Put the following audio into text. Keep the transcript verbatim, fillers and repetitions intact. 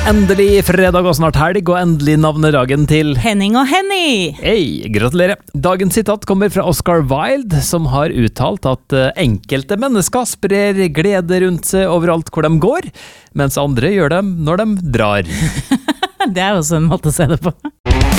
Endelig fredag og snart helg, og endelig navnedagen til Henning og Henny! Hei, gratulerer! Dagens sitat kommer fra Oscar Wilde, som har uttalt at eh, enkelte mennesker sprer glede rundt seg overalt hvor de går, mens andre gjør dem når de drar. Det er også en måte å se det på.